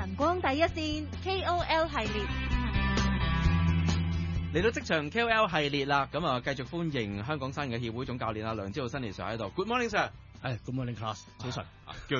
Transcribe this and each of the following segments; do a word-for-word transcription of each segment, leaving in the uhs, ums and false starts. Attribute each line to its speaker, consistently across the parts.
Speaker 1: 陽光第一線 K O L 系列。
Speaker 2: 嚟到職場 K O L 系列啦，咁啊繼續歡迎香港山嘅協會總教練啊梁朝新年 Sir 喺度。Good morning Sir，
Speaker 3: 係 Good morning class，早晨。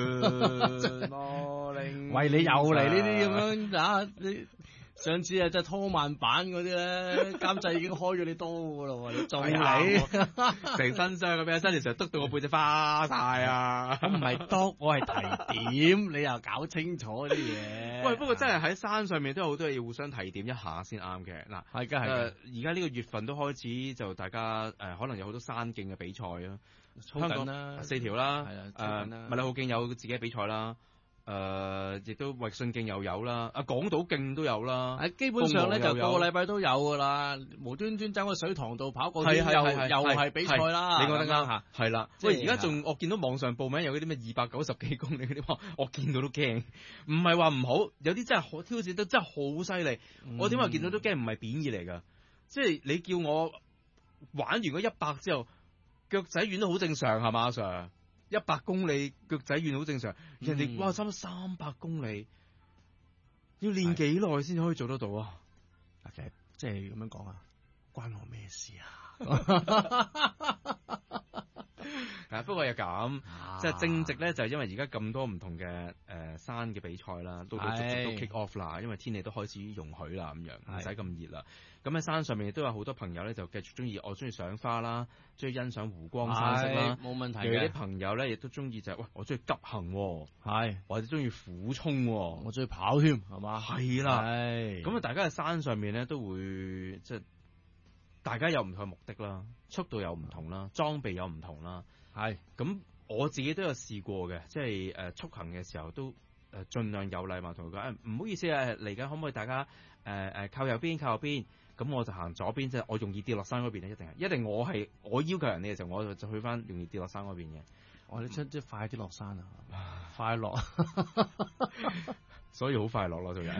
Speaker 2: Good morning，
Speaker 3: 喂，你又嚟呢啲咁樣啊？你上次啊真係拖慢版嗰啲咧，監製已經開咗你多噶咯喎，你仲嚟
Speaker 2: 成身傷咁樣，新年 Sir 督到我背脊花晒啊！
Speaker 3: 咁唔係督，我係提點，你又搞清楚啲嘢。
Speaker 2: 喂，不過真係喺山上面都有好多嘢要互相提點一下先啱嘅。嗱，
Speaker 3: 係嘅係嘅。
Speaker 2: 而家呢個月份都開始就大家誒、呃、可能有好多山徑嘅比賽啊，
Speaker 3: 操緊啦，
Speaker 2: 四條啦，
Speaker 3: 係啊，
Speaker 2: 誒麥理浩徑有自己嘅比賽啦。誒、呃，亦都衛信徑又有啦，啊港島徑都有啦。
Speaker 3: 誒，基本上咧就個個禮拜都有噶啦，無端端走去水塘度跑過，又又係比賽啦。
Speaker 2: 你講得啱嚇，係啦。喂，而家仲
Speaker 3: 係
Speaker 2: 我見到網上報名有嗰啲咩二百九十幾公里嗰啲，我見到都驚。唔係話唔好，有啲真係好挑戰得真係好犀利。
Speaker 3: 嗯、
Speaker 2: 我點解見到都驚？唔係貶義嚟㗎，即係你叫我玩完嗰一百之後，腳仔軟都好正常係嘛，阿 Sir？一百公里腳仔軟好正常，人哋、嗯、哇差唔多三百公里，要練幾耐先可以做得到啊？
Speaker 3: 其實即係咁樣講啊，關我咩事啊？
Speaker 2: 啊，不過又咁，
Speaker 3: 啊、
Speaker 2: 即係正值咧，就係、是、因為而家咁多唔同嘅誒、呃、山嘅比賽啦，都都逐漸都 kick off 啦，因為天氣都開始容許啦，咁樣唔使咁熱啦。咁喺山上面亦都有好多朋友咧，就繼續中意，我中意賞花啦，中意欣賞湖光山色啦，
Speaker 3: 冇問題嘅。
Speaker 2: 有啲朋友咧，亦都中意就係、是，喂，我中意急行、哦，
Speaker 3: 係
Speaker 2: 或者中意俯衝、哦，
Speaker 3: 我中意跑添，係嘛？
Speaker 2: 係啦，咁啊，大家喺山上面咧都會即係大家有唔同嘅目的啦，速度有唔同啦，裝備有唔同啦。係，咁我自己都有試過嘅，即係誒速行嘅時候都誒盡量有禮貌同佢講，誒唔好意思啊，嚟緊可唔可以大家誒誒、呃、靠右邊靠右邊，咁我就行左邊，即係我容易跌落山嗰邊咧，一定係，一定我係我要求人哋嘅時候，我就去翻容易跌落山嗰邊嘅。
Speaker 3: 我哋出即係快啲落山啊！快樂，
Speaker 2: 所以好快樂咯，做人。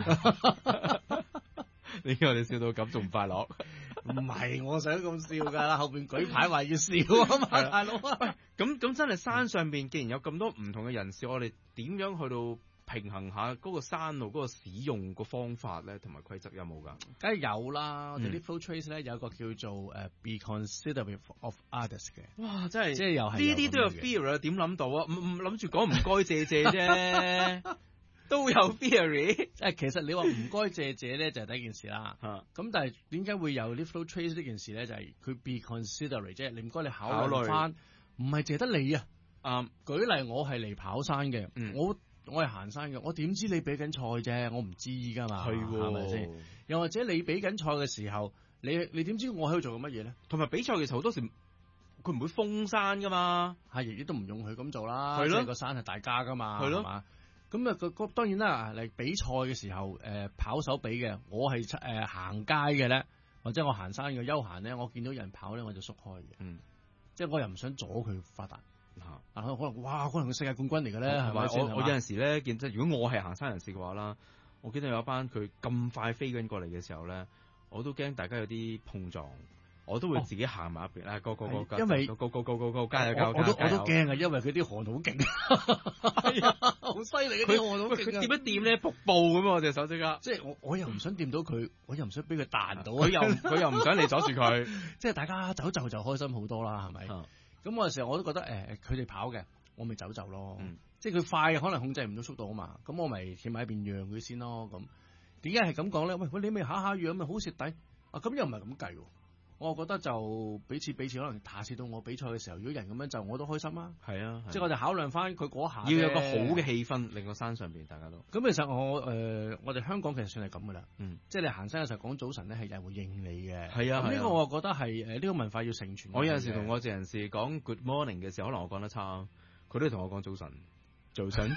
Speaker 2: 你叫我哋笑到咁仲唔快樂？
Speaker 3: 唔係我想咁笑噶啦，後邊舉牌話要笑啊嘛，大佬啊！
Speaker 2: 喂，咁咁真係山上邊，既然有咁多唔同嘅人士，我哋點樣去到平衡下嗰個山路嗰個使用個方法咧，同埋規則有冇噶？
Speaker 3: 梗係有啦，我哋啲 flow trace 咧有一個叫做誒 be considerate of others 嘅。
Speaker 2: 哇，真係
Speaker 3: 即係又係
Speaker 2: 呢啲都有 theory，點諗到啊？唔唔諗住講唔該謝謝啫。都有 theory，
Speaker 3: 誒其實你話唔該謝謝咧就係第一件事啦。咁但係點解會有啲 flow trace 呢件事咧？就係、是、佢 be considerate 啫。你唔該你考慮翻，唔係謝得你啊。啊、嗯，舉例我係嚟跑山嘅、嗯，我我係行山嘅，我點知你比緊賽啫？我唔知㗎嘛，係係咪先？又或者你比緊賽嘅時候，你你點知我喺度做緊乜嘢咧？
Speaker 2: 同埋比賽嘅時候好多時佢唔會封山㗎嘛，
Speaker 3: 係亦都唔用佢咁做啦。
Speaker 2: 係咯，
Speaker 3: 即係個山係大家㗎嘛，
Speaker 2: 係咯。
Speaker 3: 咁啊，個個當然啦，嚟比賽嘅時候，誒、呃、跑手比嘅，我係誒、呃、行街嘅咧，或者我行山嘅休閒咧，我見到人跑咧，我就縮開嘅，嗯，即係我又唔想阻佢發達，嚇、嗯，啊可能哇，可能佢世界冠軍嚟嘅咧，係咪先？
Speaker 2: 我我有陣時咧見即係如果我係行山人士嘅話啦，我見到有一班佢咁快飛緊過嚟嘅時候咧，我都驚大家有啲碰撞。我都會自己行埋一邊，啊個個個，因為個個個個個加油加油，
Speaker 3: 我都我都驚啊，因為佢啲汗好勁，係啊，好犀利嗰啲汗好勁。
Speaker 2: 佢掂一掂咧瀑布咁啊！我隻手即刻，
Speaker 3: 即係我我又唔想掂到佢，我又唔想俾佢彈到，
Speaker 2: 佢又佢又唔想你阻住佢，
Speaker 3: 即係大家走就就開心好多啦，係咪？咁、嗯、我有時候我都覺得誒，佢、呃、哋跑嘅，我咪走就咯，嗯、即係佢快可能控制唔到速度啊嘛，咁我咪企埋一邊讓佢先咯。咁點解係咁講咧？喂喂，你咪下下讓咪好蝕底啊？咁又唔係咁計。我覺得就彼此彼此，可能下次到我比賽嘅時候，如果人咁樣就我都開心啊。係啊，即係我哋考量翻佢嗰下，
Speaker 2: 要有個好嘅氣氛，令個山上邊大家都。
Speaker 3: 咁其實我誒、呃，我哋香港其實算係咁噶啦。嗯，即係你行山嘅時候講早晨咧，係有人會應你嘅。係啊，咁呢個我覺得係誒呢個文化要承傳。
Speaker 2: 我有陣時同我哋人士講 Good morning 嘅時候，可能我講得差，佢都同我講早晨，早晨。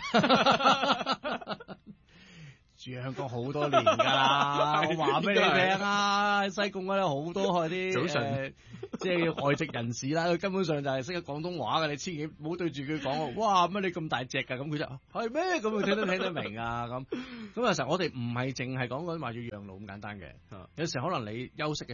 Speaker 3: 住香港好多年㗎啦，我話俾你聽啊，西貢嗰度好多啲早晨，即係外籍人士啦，佢根本上就係識得廣東話嘅，你千祈唔好對住佢講，哇乜你咁大隻㗎，咁佢就係咩？咁佢聽得聽得明啊，咁咁有時候我哋唔係淨係講緊話要讓路咁簡單嘅，有時候可能你休息嘅時候，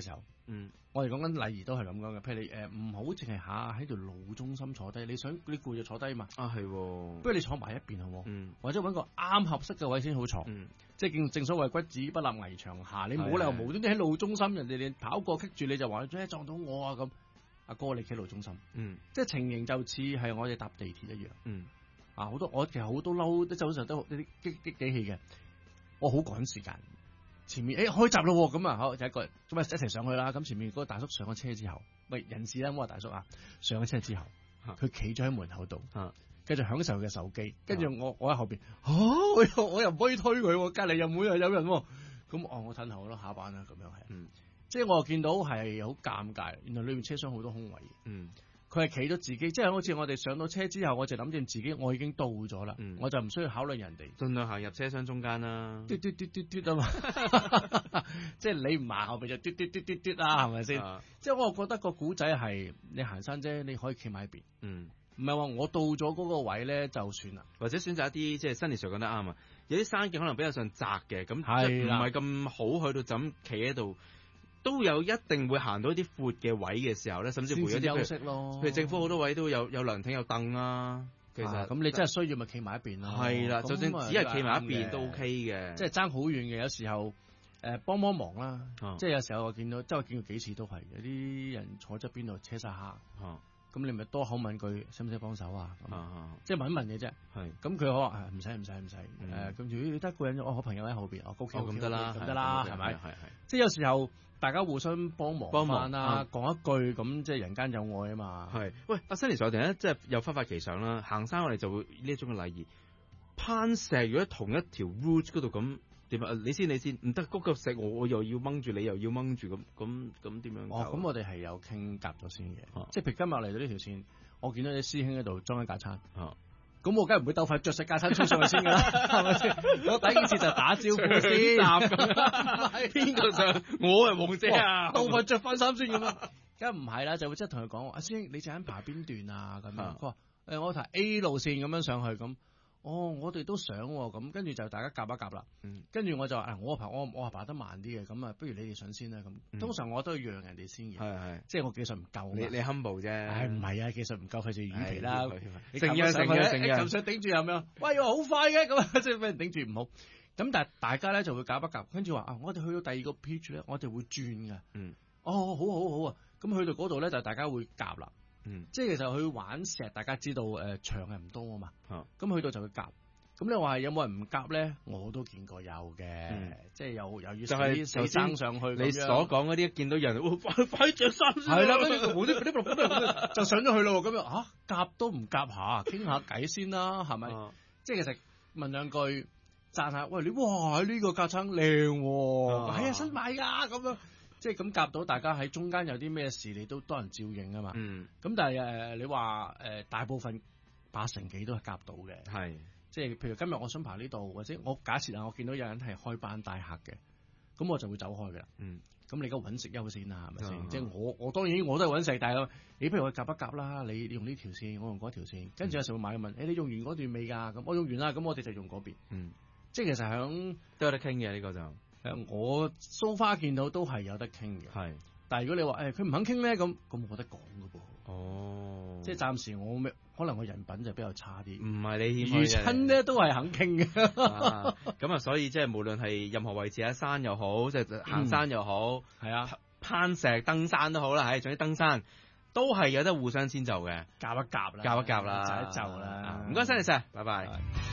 Speaker 3: 嗯，我哋講緊禮儀都係咁講嘅。譬如你誒唔好淨係下喺條路中心坐低，你想你攰就坐低嘛。
Speaker 2: 啊係，不
Speaker 3: 如你坐埋一邊好冇？
Speaker 2: 嗯，
Speaker 3: 或者揾個啱合適嘅位先好坐。嗯，即係正正所謂骨子不立危牆下，你冇理由無端端喺路中心，人哋你跑過棘住你就話你撞到我啊咁。阿哥你企路中心，嗯，即係情形就似係我哋搭地鐵一樣。嗯，啊好多我其實好多嬲，即係早上都啲激激幾氣嘅，我好趕時間。前面誒、欸、開閘咯，咁啊好就一個咁啊一齊上去啦。咁前面嗰個大叔上咗車之後，喂人士啦，唔好話大叔啊，上咗車之後，佢企咗喺門口度，繼續享受佢嘅手機。跟住我我喺後邊，啊我又我又唔可以推佢，隔籬又冇又有人，咁哦我褪後咯，下班啦咁樣係。嗯，即係我又見到係好尷尬，原來裏面車廂好多空位。嗯。佢係企咗自己，即係好似我哋上到車之後，我就諗住自己，我已經到咗啦，嗯、我就唔需要考慮人哋，
Speaker 2: 盡量行入車廂中間啦。
Speaker 3: 嘟嘟嘟嘟嘟啊嘛，即係你唔行後邊就嘟嘟嘟嘟嘟啦，係咪先？啊、即係我覺得個古仔係你行山啫，你可以企埋一邊。嗯，唔係話我到咗嗰個位咧就算啦，
Speaker 2: 或者選擇一啲即係Sunny Sir講得啱啊，有啲山徑可能比較上窄嘅，咁即係唔係咁好去到就咁企喺度。都有一定會行到一啲闊嘅位嘅時候咧，甚至乎有啲
Speaker 3: 休息咯。
Speaker 2: 譬如政府好多位都有有涼亭有凳啦。其實咁、
Speaker 3: 啊、你真係需要咪企埋一邊咯。
Speaker 2: 係啦，就算只係企埋一邊都 OK 嘅。
Speaker 3: 即係爭好遠嘅，有時候誒幫幫忙啦。啊、即係有時候我見到，即係我見過幾次都係有啲人坐側邊度車晒客。咁、啊、你咪多口問句，使唔使幫手啊？啊即係問一問嘅啫。係是。咁佢可話唔使唔使唔使。誒，咁如果得一個人，我我朋友喺後邊，我高企咁得啦，咁得啦，係咪？係係。即係有時候。大家互相幫忙幫忙啦，講、啊、一句咁即係人間有愛啊嘛。
Speaker 2: 係，喂，阿 Sunny Sir，我哋咧即係又忽發奇想啦。行山我哋就會呢一種嘅禮儀。攀石如果同一條 route 嗰度咁點啊？你先你先，唔得嗰個石我我又要掹住你又要掹住咁咁咁點樣？
Speaker 3: 哦，咁我哋係有傾夾咗先嘅，啊、即係譬如今日嚟到呢條線，我見到啲師兄喺度裝緊架撐。啊咁我梗係唔會鬥快着實架撐衝上去先噶啦，係咪先？我第一件事就打招呼先，
Speaker 2: 邊個上？我係王姐啊！
Speaker 3: 鬥快着翻衫先咁啊！梗係唔係啦，就會即係同佢講：阿師兄，你就喺爬邊段啊？咁樣佢話：誒，我爬 A 路線咁樣上去咁。哦，我哋都想咁，跟住就大家夾一夾啦。跟住我就話：我爬我我係爬得慢啲嘅，咁啊，不如你哋上先啦。咁通常我都要讓人哋先嘅，係係，即係我技術唔夠。
Speaker 2: 你你 humble 啫，
Speaker 3: 唉唔係啊，技術唔夠費事魚皮啦。
Speaker 2: 成日成日成日，
Speaker 3: 咁想頂住有咩啊？喂，好快嘅咁，即係俾人頂住唔好。咁但係大家咧就會夾一夾，跟住話啊，我哋去到第二個 pitch 咧，我哋會轉噶。嗯，哦，好好好啊。咁去到嗰度咧就大家會夾啦。嗯，即係其實去玩石，大家知道誒、呃、場係唔多啊嘛。咁、嗯、去到就會夾。咁你話有冇人唔夾咧？我都見過有嘅，嗯、即係又又要死死爭上去。
Speaker 2: 你所講嗰啲見到人，哦、快快着衫先。
Speaker 3: 係啦，跟住冇啲嗰啲嗰就上咗去咯。咁樣啊，夾都唔夾下，傾下偈先啦，係咪？啊、即係其實問兩句讚下，喂你哇呢、呢個架撐靚喎，係啊新買㗎咁樣。即係咁夾到大家喺中間有啲咩事，你都多人照應啊嘛。嗯。咁但係誒、呃，你話誒、呃、大部分八成幾都係夾到嘅。係是。即係譬如今日我想爬呢度，或者我假設啊，我見到有人係開班帶客嘅，咁我就會走開㗎啦。嗯。咁你而家揾食優先啦，係咪先？嗯、即係我我當然我都係揾食，但係你不如我夾一夾啦，你用呢條線，我用嗰條線，跟住有時會買問，誒、欸、你用完嗰段未㗎？咁我用完啦，咁我哋就用嗰邊。嗯。即係其實響
Speaker 2: 都有得傾嘅呢個就。
Speaker 3: 誒，我 so far 見到都係有得傾嘅，係。但係如果你話誒佢唔肯傾咧，咁咁冇得講噶噃。哦，即係暫時我可能我人品就比較差啲。唔係你謙虛嘅。親咧都係肯傾嘅。
Speaker 2: 咁啊，所以即係無論係任何位置，喺山又好，即係行山又好，係、嗯、啊，攀石、登山都好啦，係，總之登山都係有得互相遷就嘅，
Speaker 3: 夾一夾啦，
Speaker 2: 夾一夾啦，
Speaker 3: 就一就啦。
Speaker 2: 唔該晒你，Sir，拜拜。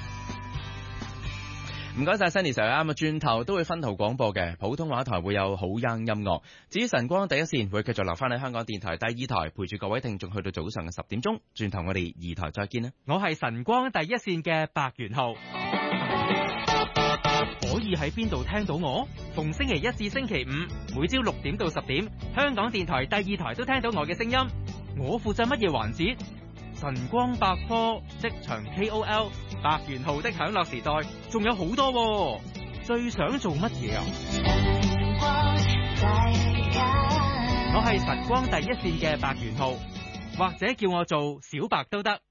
Speaker 2: 唔該晒 Sunny Sir 啱啊！轉頭都會分途廣播嘅，普通話台會有好音音樂。至於晨光第一線會繼續留翻喺香港電台第二台，陪住各位聽眾去到早上嘅十點鐘。轉頭我哋二台再見啦！
Speaker 1: 我係晨光第一線嘅白元浩，可以喺邊度聽到我？逢星期一至星期五，每朝六點到十點，香港電台第二台都聽到我嘅聲音。我負責乜嘢環節？晨光百科、職場 K O L、白元浩的享樂時代，仲有好多喎。最想做乜嘢啊？我係晨光第一線嘅白元浩，或者叫我做小白都得。